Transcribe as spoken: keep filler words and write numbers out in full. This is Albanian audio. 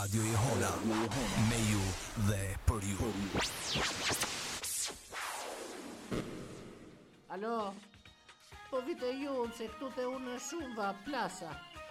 Radio Jehona, me ju dhe për ju. Alo, po vite ju se këtu te unë shumë va plasa.